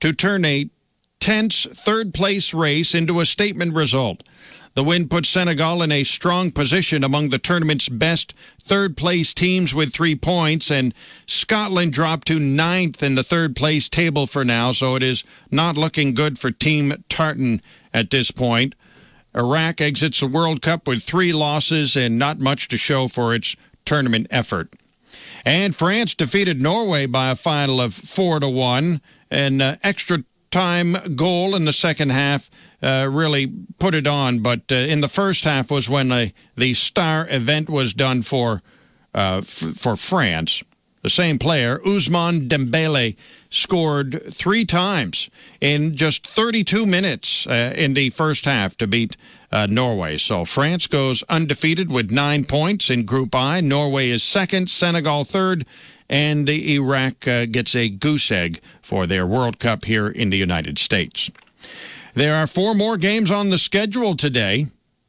to turn a tense third-place race into a statement result. The win put Senegal in a strong position among the tournament's best third-place teams with 3 points, and Scotland dropped to 9th in the third-place table for now, so it is not looking good for Team Tartan at this point. Iraq exits the World Cup with 3 losses and not much to show for its tournament effort. And France defeated Norway by a final of 4-1, an extra time goal in the second half really put it on, but in the first half was when the star event was done for France. The same player, Ousmane Dembele, scored 3 times in just 32 minutes in the first half to beat Norway. So France goes undefeated with 9 points in Group I. Norway is second, Senegal third, and Iraq gets a goose egg for their World Cup here in the United States. There are 4 more games on the schedule today.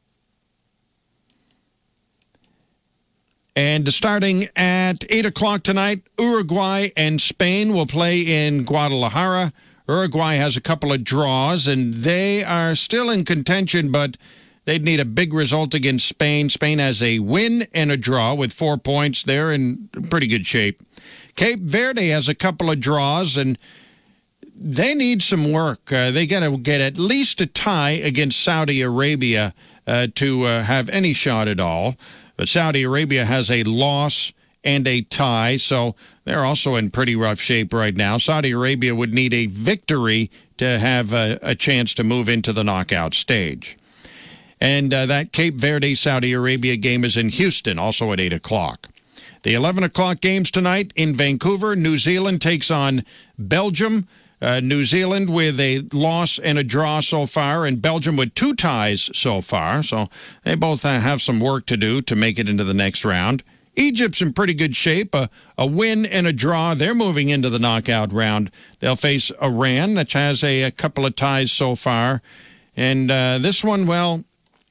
And starting at 8 o'clock tonight, Uruguay and Spain will play in Guadalajara. Uruguay has a couple of draws, and they are still in contention, but they'd need a big result against Spain. Spain has a win and a draw with 4 points. They're in pretty good shape. Cape Verde has a couple of draws, and they need some work. They got to get at least a tie against Saudi Arabia to have any shot at all. But Saudi Arabia has a loss and a tie, so they're also in pretty rough shape right now. Saudi Arabia would need a victory to have a chance to move into the knockout stage. And that Cape Verde-Saudi Arabia game is in Houston, also at 8 o'clock. The 11 o'clock games tonight in Vancouver. New Zealand takes on Belgium. New Zealand with a loss and a draw so far, and Belgium with 2 ties so far. So they both have some work to do to make it into the next round. Egypt's in pretty good shape. A win and a draw. They're moving into the knockout round. They'll face Iran, which has a couple of ties so far. And this one, well,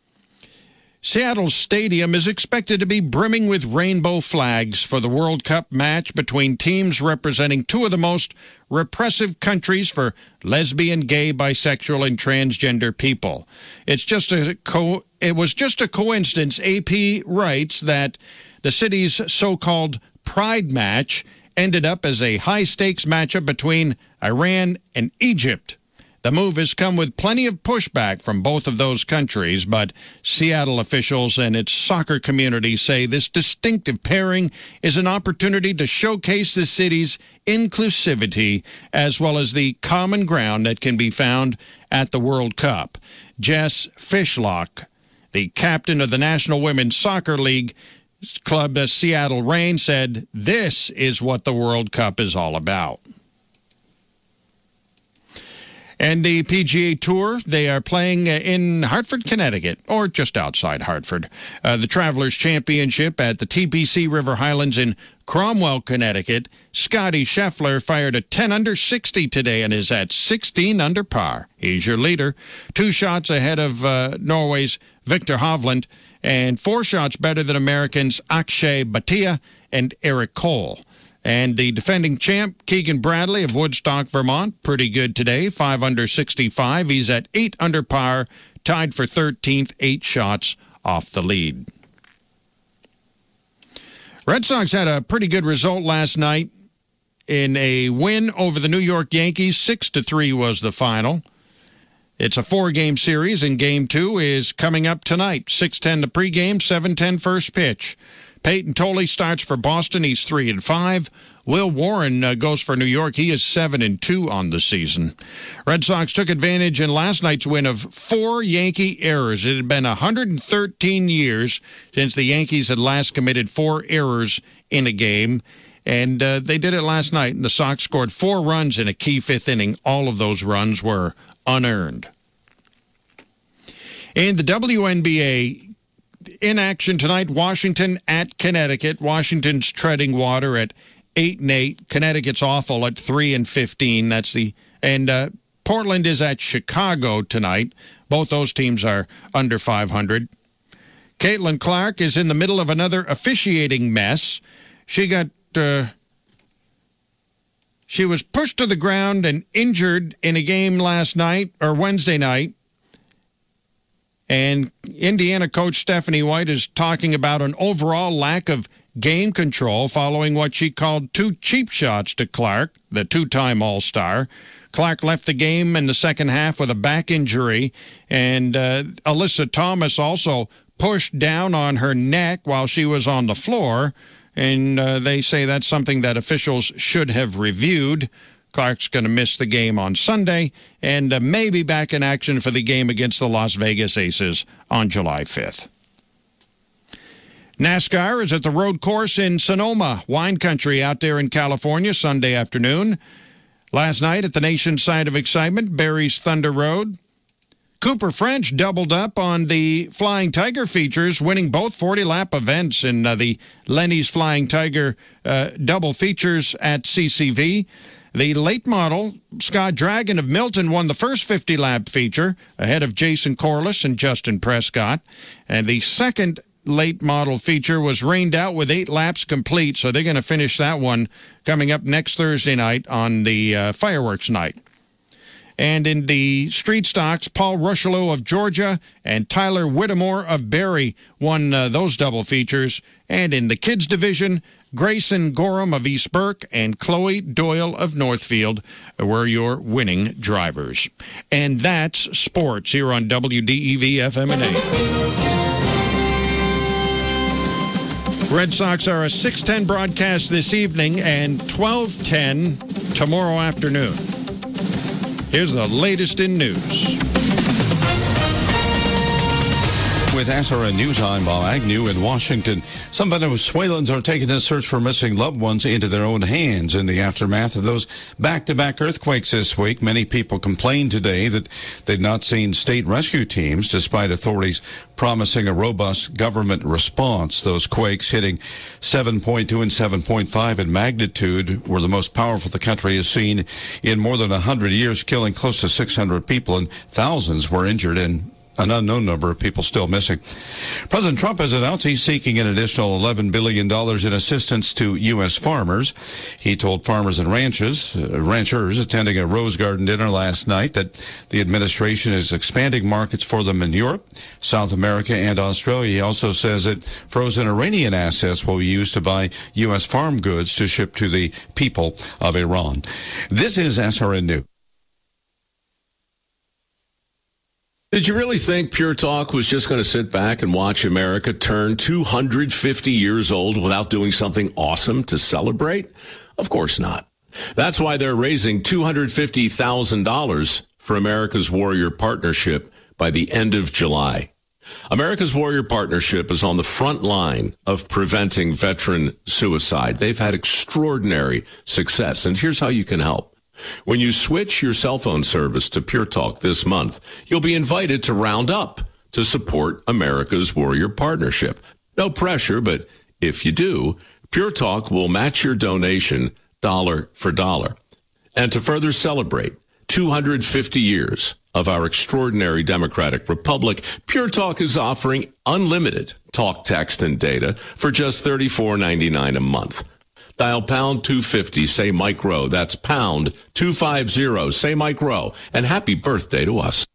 Seattle Stadium is expected to be brimming with rainbow flags for the World Cup match between teams representing 2 of the most repressive countries for lesbian, gay, bisexual, and transgender people. It was just a coincidence, AP writes, that the city's so-called Pride match ended up as a high-stakes matchup between Iran and Egypt. The move has come with plenty of pushback from both of those countries, but Seattle officials and its soccer community say this distinctive pairing is an opportunity to showcase the city's inclusivity as well as the common ground that can be found at the World Cup. Jess Fishlock, the captain of the National Women's Soccer League club Seattle Reign, said, "This is what the World Cup is all about." And the PGA Tour, they are playing in Hartford, Connecticut, or just outside Hartford. The Travelers Championship at the TPC River Highlands in Cromwell, Connecticut. Scotty Scheffler fired a 10 under 60 today and is at 16 under par. He's your leader. 2 shots ahead of Norway's Victor Hovland, and 4 shots better than Americans Akshay Bhatia and Eric Cole. And the defending champ, Keegan Bradley of Woodstock, Vermont, pretty good today, 5 under 65. He's at 8 under par, tied for 13th, 8 shots off the lead. Red Sox had a pretty good result last night in a win over the New York Yankees. 6-3 was the final. It's a 4-game series, and Game 2 is coming up tonight. 6:10 the pregame, 7:10 first pitch. Peyton Tolley starts for Boston. He's 3-5. Will Warren goes for New York. He is 7-2 on the season. Red Sox took advantage in last night's win of 4 Yankee errors. It had been 113 years since the Yankees had last committed 4 errors in a game, and they did it last night. And the Sox scored 4 runs in a key 5th inning. All of those runs were unearned. In the WNBA, in action tonight, Washington at Connecticut. Washington's treading water at 8-8. Connecticut's awful at 3-15. And Portland is at Chicago tonight. Both those teams are under 500. Caitlin Clark is in the middle of another officiating mess. She got She was pushed to the ground and injured in a game last night, or Wednesday night. And Indiana coach Stephanie White is talking about an overall lack of game control following what she called 2 cheap shots to Clark, the 2-time All-Star. Clark left the game in the second half with a back injury, and Alyssa Thomas also pushed down on her neck while she was on the floor, and they say that's something that officials should have reviewed. Clark's going to miss the game on Sunday and may be back in action for the game against the Las Vegas Aces on July 5th. NASCAR is at the road course in Sonoma, wine country out there in California, Sunday afternoon. Last night at the nation's side of excitement, Barry's Thunder Road. Cooper French doubled up on the Flying Tiger features, winning both 40-lap events in the Lenny's Flying Tiger double features at CCV. The late model, Scott Dragon of Milton, won the first 50-lap feature ahead of Jason Corliss and Justin Prescott. And the second late model feature was rained out with 8 laps complete, so they're going to finish that one coming up next Thursday night on the fireworks night. And in the street stocks, Paul Rushello of Georgia and Tyler Whittemore of Barrie won those double features. And in the kids division, Grayson Gorham of East Burke and Chloe Doyle of Northfield were your winning drivers. And that's sports here on WDEV FM and AM. Red Sox are a 6:10 broadcast this evening and 12:10 tomorrow afternoon. Here's the latest in news. With SRN News, I'm Bob Agnew in Washington. Some Venezuelans are taking the search for missing loved ones into their own hands in the aftermath of those back-to-back earthquakes this week. Many people complained today that they'd not seen state rescue teams, despite authorities promising a robust government response. Those quakes hitting 7.2 and 7.5 in magnitude were the most powerful the country has seen in more than 100 years, killing close to 600 people, and thousands were injured and an unknown number of people still missing. President Trump has announced he's seeking an additional $11 billion in assistance to U.S. farmers. He told farmers and ranchers attending a Rose Garden dinner last night that the administration is expanding markets for them in Europe, South America, and Australia. He also says that frozen Iranian assets will be used to buy U.S. farm goods to ship to the people of Iran. This is SRN News. Did you really think Pure Talk was just going to sit back and watch America turn 250 years old without doing something awesome to celebrate? Of course not. That's why they're raising $250,000 for America's Warrior Partnership by the end of July. America's Warrior Partnership is on the front line of preventing veteran suicide. They've had extraordinary success, and here's how you can help. When you switch your cell phone service to Pure Talk this month, you'll be invited to round up to support America's Warrior Partnership. No pressure, but if you do, Pure Talk will match your donation dollar for dollar. And to further celebrate 250 years of our extraordinary democratic republic, Pure Talk is offering unlimited talk, text, and data for just $34.99 a month. Dial pound 250, say Mike Rowe. That's pound 250, say Mike Rowe. And happy birthday to us.